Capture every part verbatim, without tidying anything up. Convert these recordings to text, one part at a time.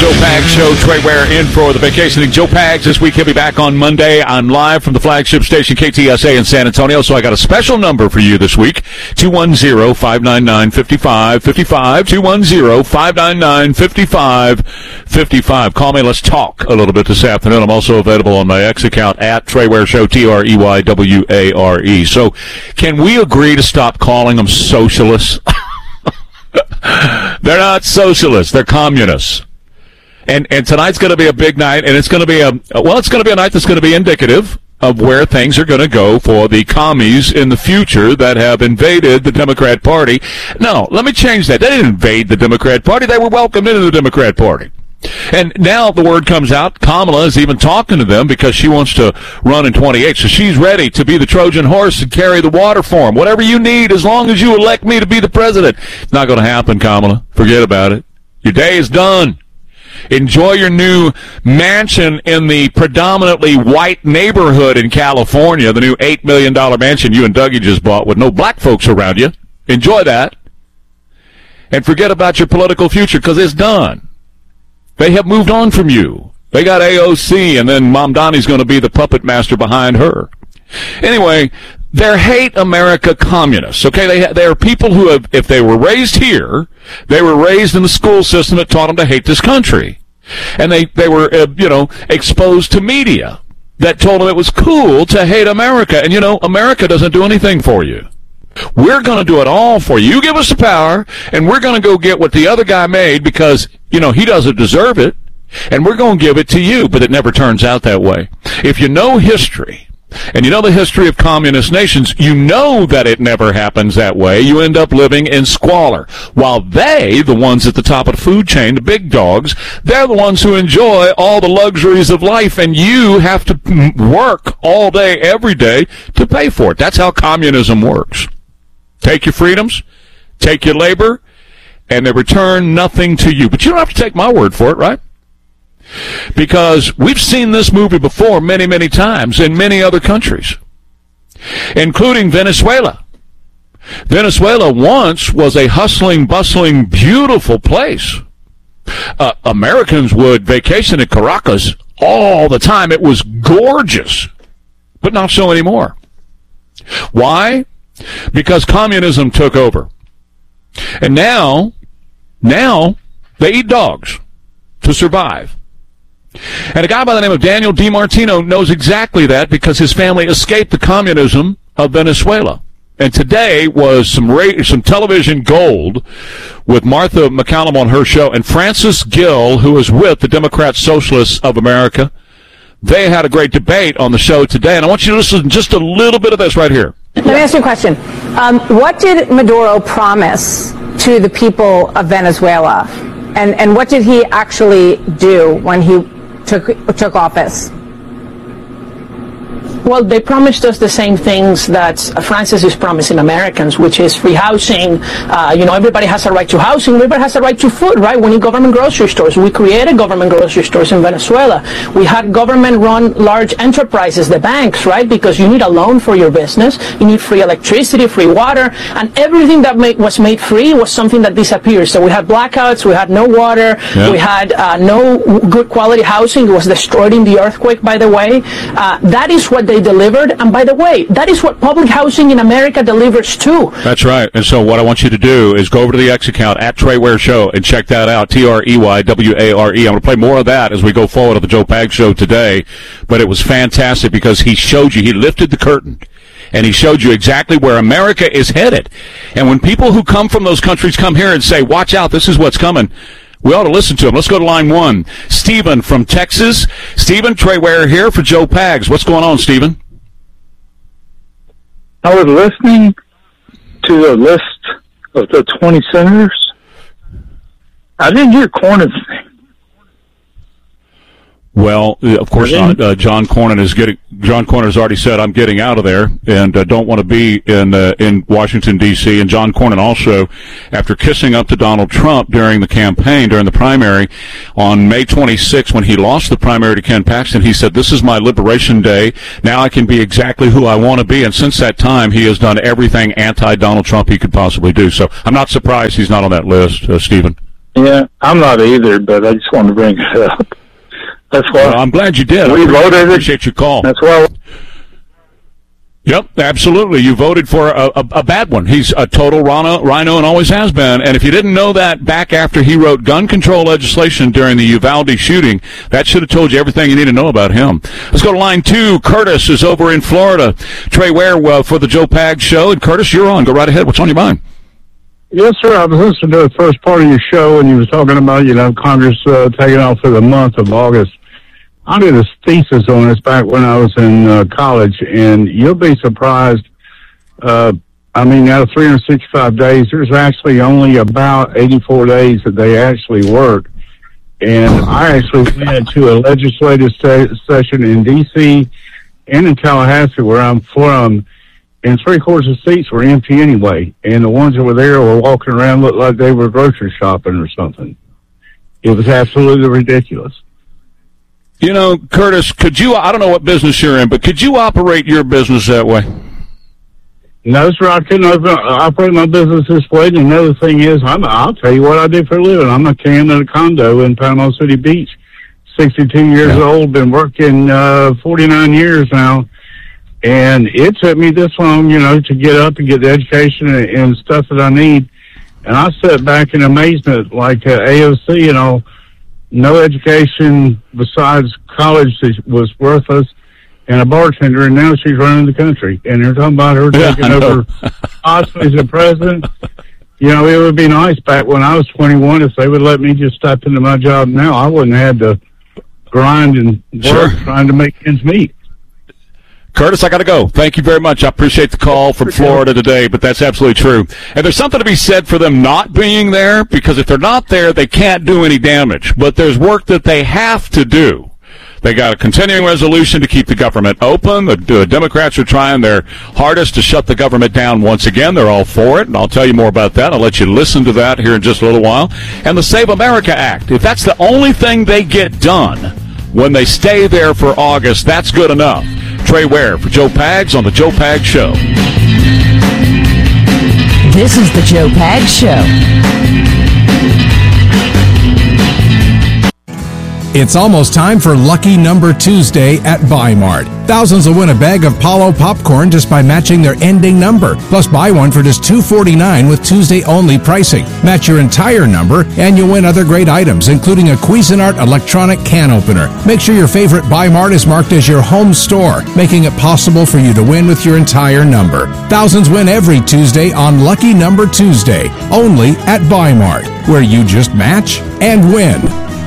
Joe Pags Show. Trey Ware in for the vacationing Joe Pags this week. He'll be back on Monday. I'm live from the flagship station K T S A in San Antonio, so I got a special number for you this week. two one zero, five nine nine, five five five five. two one zero, five nine nine, five five five five. Call me. Let's talk a little bit this afternoon. I'm also available on my X account at Trey Ware Show, T R E Y W A R E. So can we agree to stop calling them socialists? They're not socialists. They're communists. And and tonight's going to be a big night, and it's going to be a well, it's going to be a night that's going to be indicative of where things are going to go for the commies in the future that have invaded the Democrat Party. No, let me change that. They didn't invade the Democrat Party. They were welcomed into the Democrat Party. And now the word comes out, Kamala is even talking to them because she wants to run in twenty-eight. So she's ready to be the Trojan horse and carry the water for them. Whatever you need, as long as you elect me to be the president. It's not going to happen, Kamala. Forget about it. Your day is done. Enjoy your new mansion in the predominantly white neighborhood in California, the new eight million dollars mansion you and Dougie just bought with no black folks around you. Enjoy that. And forget about your political future because it's done. They have moved on from you. They got A O C, and then Mom Donnie's going to be the puppet master behind her. Anyway, they're hate America communists, okay? They they are people who have, if they were raised here, they were raised in the school system that taught them to hate this country. And they, they were, uh, you know, exposed to media that told them it was cool to hate America. And, you know, America doesn't do anything for you. We're going to do it all for you. You give us the power, and we're going to go get what the other guy made because, you know, he doesn't deserve it, and we're going to give it to you. But it never turns out that way. If you know history, and you know the history of communist nations, you know that it never happens that way. You end up living in squalor. While they, the ones at the top of the food chain, the big dogs, they're the ones who enjoy all the luxuries of life, and you have to work all day, every day to pay for it. That's how communism works. Take your freedoms, take your labor, and they return nothing to you. But you don't have to take my word for it, right? Because we've seen this movie before many, many times in many other countries, including Venezuela. Venezuela once was a hustling, bustling, beautiful place. Uh, Americans would vacation in Caracas all the time. It was gorgeous, but not so anymore. Why? Because communism took over. And now, now they eat dogs to survive. And a guy by the name of Daniel DiMartino knows exactly that because his family escaped the communism of Venezuela. And today was some ra- some television gold with Martha McCallum on her show and Francis Gill, who is with the Democrat Socialists of America. They had a great debate on the show today, and I want you to listen to just a little bit of this right here. Let me ask you a question. Um, what did Maduro promise to the people of Venezuela? And, and what did he actually do when he took took office? Well, they promised us the same things that Francis is promising Americans, which is free housing. Uh, you know, everybody has a right to housing. Everybody has a right to food, right? We need government grocery stores. We created government grocery stores in Venezuela. We had government-run large enterprises, the banks, right? Because you need a loan for your business. You need free electricity, free water, and everything that make, was made free was something that disappeared. So we had blackouts. We had no water. Yeah. We had uh, no good quality housing. It was destroyed in the earthquake, by the way. Uh, that is what they delivered, and by the way, that is what public housing in America delivers too. That's right. And so what I want you to do is go over to the X account at Trey Ware Show and check that out. T R E Y W A R E. I'm going to play more of that as we go forward to the Joe Pags Show today. But it was fantastic because he showed you, he lifted the curtain, and he showed you exactly where America is headed. And when people who come from those countries come here and say, watch out, this is what's coming, we ought to listen to him. Let's go to line one. Stephen from Texas. Stephen, Trey Ware here for Joe Pags. What's going on, Stephen? I was listening to the list of the twenty senators. I didn't hear Cornyn's name. Well, of course not. Uh, John Cornyn is getting. John Cornyn has already said, "I'm getting out of there and uh, don't want to be in uh, in Washington D C" And John Cornyn also, after kissing up to Donald Trump during the campaign, during the primary, on May twenty-sixth, when he lost the primary to Ken Paxton, he said, "This is my liberation day. Now I can be exactly who I want to be." And since that time, he has done everything anti-Donald Trump he could possibly do. So I'm not surprised he's not on that list, uh, Stephen. Yeah, I'm not either, but I just wanted to bring it up. That's why well, I'm glad you did. We I voted. Appreciate your call. That's why. Yep, absolutely. You voted for a, a, a bad one. He's a total rhino, rhino and always has been. And if you didn't know that back after he wrote gun control legislation during the Uvalde shooting, that should have told you everything you need to know about him. Let's go to line two. Curtis is over in Florida. Trey Ware uh, for the Joe Pags Show. And Curtis, you're on. Go right ahead. What's on your mind? Yes, sir. I was listening to the first part of your show, and you was talking about, you know, Congress uh, taking off for the month of August. I did a thesis on this back when I was in uh, college, and you'll be surprised. Uh, I mean, out of three hundred sixty-five days, there's actually only about eighty-four days that they actually work. And I actually went to a legislative sta- session in D C and in Tallahassee, where I'm from, and three-quarters of seats were empty anyway. And the ones that were there were walking around, looked like they were grocery shopping or something. It was absolutely ridiculous. You know, Curtis, could you, I don't know what business you're in, but could you operate your business that way? No, sir, I couldn't open, operate my business this way. And another thing is, I'm, I'll tell you what I do for a living. I'm a cam at a condo in Panama City Beach. sixty-two years yeah. old, been working uh, forty-nine years now. And it took me this long, you know, to get up and get the education and, and stuff that I need. And I sat back in amazement, like uh, A O C and all. No education besides college was worthless, and a bartender, and now she's running the country. And they're talking about her taking yeah, over possibly as the president. You know, it would be nice back when I was twenty-one if they would let me just step into my job now. I wouldn't have had to grind and work sure. trying to make ends meet. Curtis, I got to go. Thank you very much. I appreciate the call from Florida today, but that's absolutely true. And there's something to be said for them not being there, because if they're not there, they can't do any damage. But there's work that they have to do. They got a continuing resolution to keep the government open. The, the Democrats are trying their hardest to shut the government down once again. They're all for it, and I'll tell you more about that. I'll let you listen to that here in just a little while. And the Save America Act, if that's the only thing they get done when they stay there for August, that's good enough. Trey Ware for Joe Pags on the Joe Pags Show. This is the Joe Pags Show. It's almost time for Lucky Number Tuesday at Buy Mart. Thousands will win a bag of Palo popcorn just by matching their ending number. Plus, buy one for just two dollars and forty-nine cents with Tuesday-only pricing. Match your entire number, and you'll win other great items, including a Cuisinart electronic can opener. Make sure your favorite Buy Mart is marked as your home store, making it possible for you to win with your entire number. Thousands win every Tuesday on Lucky Number Tuesday, only at Buy Mart, where you just match and win.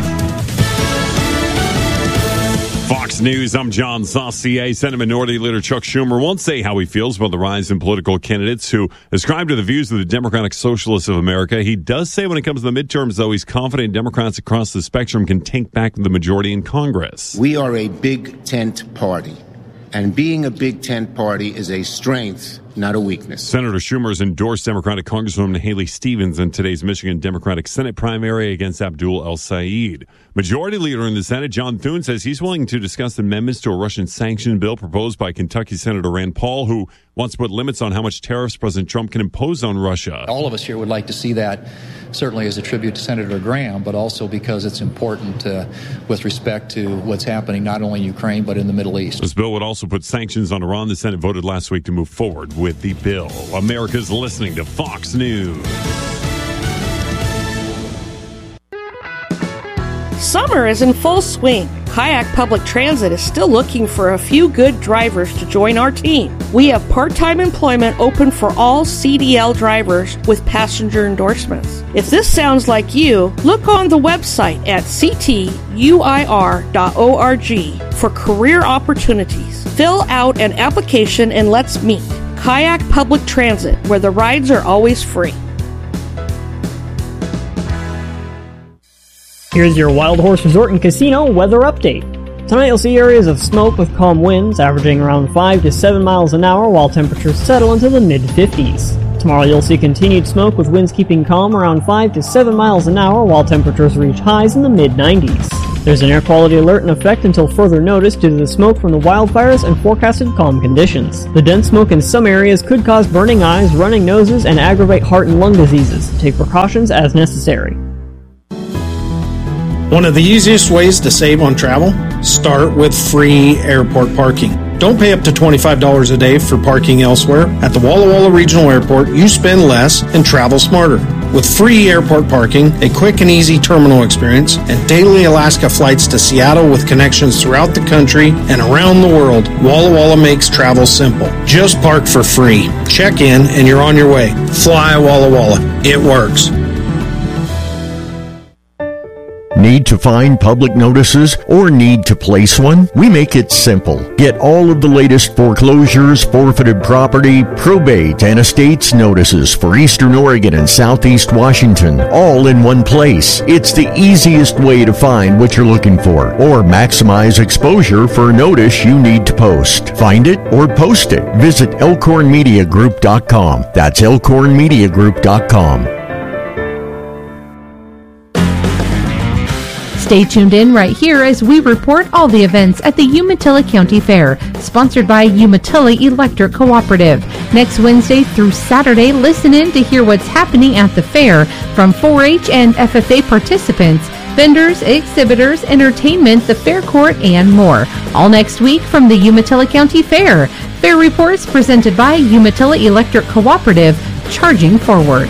Fox News, I'm John Saucier. Senate Minority Leader Chuck Schumer won't say how he feels about the rise in political candidates who ascribe to the views of the Democratic Socialists of America. He does say when it comes to the midterms, though, he's confident Democrats across the spectrum can take back the majority in Congress. We are a big tent party, and being a big tent party is a strength, not a weakness. Senator Schumer has endorsed Democratic Congresswoman Haley Stevens in today's Michigan Democratic Senate primary against Abdul El-Sayed. Majority Leader in the Senate, John Thune, says he's willing to discuss amendments to a Russian sanction bill proposed by Kentucky Senator Rand Paul, who wants to put limits on how much tariffs President Trump can impose on Russia. All of us here would like to see that, certainly as a tribute to Senator Graham, but also because it's important uh, with respect to what's happening not only in Ukraine, but in the Middle East. This bill would also put sanctions on Iran. The Senate voted last week to move forward with the bill. America's listening to Fox News. Summer is in full swing. Kayak Public Transit is still looking for a few good drivers to join our team. We have part-time employment open for all C D L drivers with passenger endorsements. If this sounds like you, look on the website at c t u i r dot org for career opportunities. Fill out an application and let's meet. Kayak Public Transit, where the rides are always free. Here's your Wild Horse Resort and Casino weather update. Tonight you'll see areas of smoke with calm winds averaging around five to seven miles an hour while temperatures settle into the mid fifties. Tomorrow you'll see continued smoke with winds keeping calm around five to seven miles an hour while temperatures reach highs in the mid nineties. There's an air quality alert in effect until further notice due to the smoke from the wildfires and forecasted calm conditions. The dense smoke in some areas could cause burning eyes, running noses, and aggravate heart and lung diseases. Take precautions as necessary. One of the easiest ways to save on travel? Start with free airport parking. Don't pay up to twenty-five dollars a day for parking elsewhere. At the Walla Walla Regional Airport, you spend less and travel smarter. With free airport parking, a quick and easy terminal experience, and daily Alaska flights to Seattle with connections throughout the country and around the world, Walla Walla makes travel simple. Just park for free. Check in and you're on your way. Fly Walla Walla. It works. Need to find public notices or need to place one? We make it simple. Get all of the latest foreclosures, forfeited property, probate, and estates notices for Eastern Oregon and Southeast Washington, all in one place. It's the easiest way to find what you're looking for or maximize exposure for a notice you need to post. Find it or post it. Visit elkhorn media group dot com. That's elkhorn media group dot com. Stay tuned in right here as we report all the events at the Umatilla County Fair, sponsored by Umatilla Electric Cooperative. Next Wednesday through Saturday, listen in to hear what's happening at the fair from four H and F F A participants, vendors, exhibitors, entertainment, the fair court, and more. All next week from the Umatilla County Fair. Fair reports presented by Umatilla Electric Cooperative, charging forward.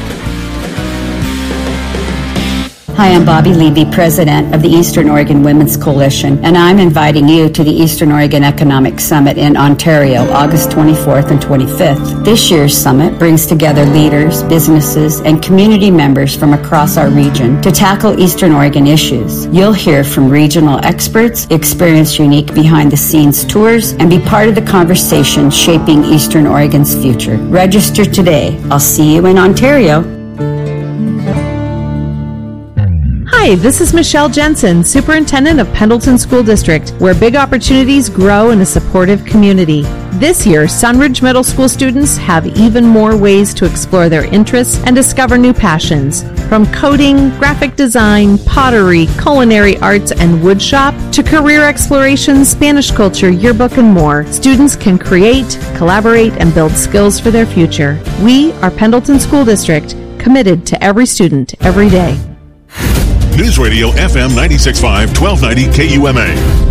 Hi, I'm Bobby Levy, President of the Eastern Oregon Women's Coalition, and I'm inviting you to the Eastern Oregon Economic Summit in Ontario, August twenty-fourth and twenty-fifth. This year's summit brings together leaders, businesses, and community members from across our region to tackle Eastern Oregon issues. You'll hear from regional experts, experience unique behind-the-scenes tours, and be part of the conversation shaping Eastern Oregon's future. Register today. I'll see you in Ontario. Hi, this is Michelle Jensen, Superintendent of Pendleton School District, where big opportunities grow in a supportive community. This year, Sunridge Middle School students have even more ways to explore their interests and discover new passions. From coding, graphic design, pottery, culinary arts, and woodshop, to career exploration, Spanish culture, yearbook, and more, students can create, collaborate, and build skills for their future. We are Pendleton School District, committed to every student, every day. News Radio F M ninety-six point five, twelve ninety K U M A.